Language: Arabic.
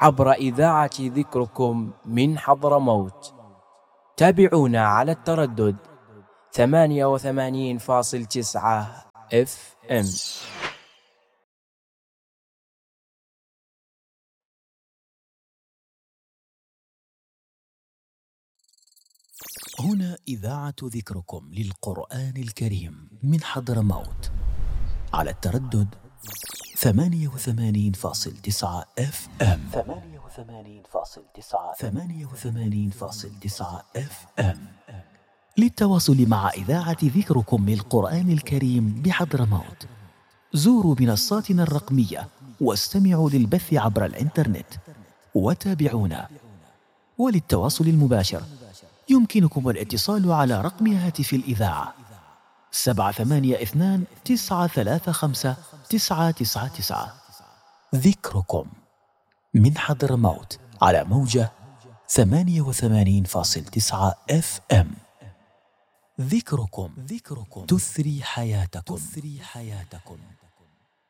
عبر إذاعة ذكركم من حضرموت. تابعونا على التردد 88.9 FM. هنا إذاعة ذكركم للقرآن الكريم من حضرموت على التردد 88.9 FM. 88.9 FM. للتواصل مع إذاعة ذكركم للقرآن الكريم بحضرموت زوروا منصاتنا الرقمية واستمعوا للبث عبر الإنترنت وتابعونا. وللتواصل المباشر يمكنكم الاتصال على رقم هاتف الإذاعة 782-935-999. ذكركم من حضرموت على موجة 88.9 FM. ذكركم تثري حياتكم.